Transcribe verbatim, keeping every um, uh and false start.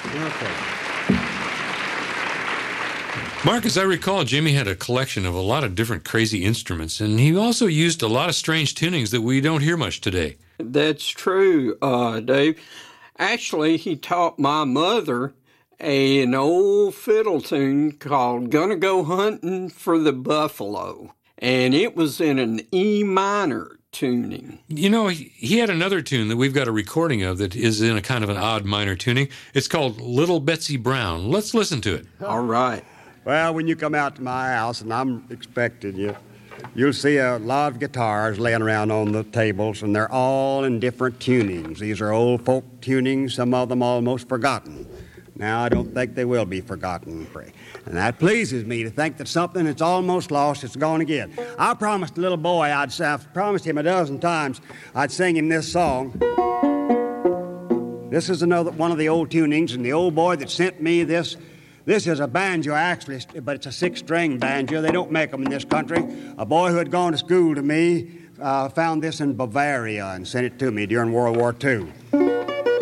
Okay. Mark, as I recall, Jimmy had a collection of a lot of different crazy instruments, and he also used a lot of strange tunings that we don't hear much today. That's true, uh, Dave. Actually, he taught my mother a, an old fiddle tune called Gonna Go Hunting for the Buffalo, and it was in an E minor tuning. You know, he, he had another tune that we've got a recording of that is in a kind of an odd minor tuning. It's called Little Betsy Brown. Let's listen to it. All right. Well, when you come out to my house, and I'm expecting you, you'll see a lot of guitars laying around on the tables, and they're all in different tunings. These are old folk tunings, some of them almost forgotten. Now, I don't think they will be forgotten. And that pleases me to think that something that's almost lost is gone again. I promised the little boy, I'd I've promised him a dozen times, I'd sing him this song. This is another one of the old tunings, and the old boy that sent me this, this is a banjo, actually, but it's a six-string banjo. They don't make them in this country. A boy who had gone to school to me uh, found this in Bavaria and sent it to me during World War Two.